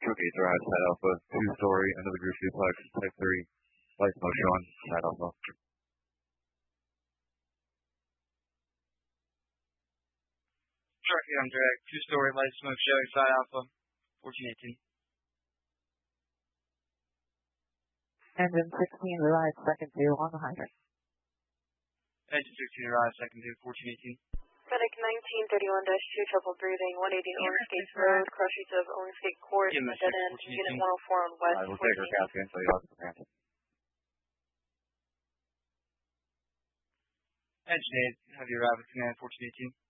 Truckee Drive, Side Alpha, 2-story, under the roof duplex, Type 3, lights no showing, Side Alpha. Truckee on direct, 2-story, light smoke showing, Side Alpha, 1418. Engine 16, arrive second due on the hydrant. Engine 16, arrive second due, 1418. FedEx 1931-2, trouble breathing, 180 Owens Gate Road, crossings of Owens Gate Court, dead end, unit 104 on West. We'll take her captain, so you lost the phantom. Engine 8, have you arrived at command, 1418.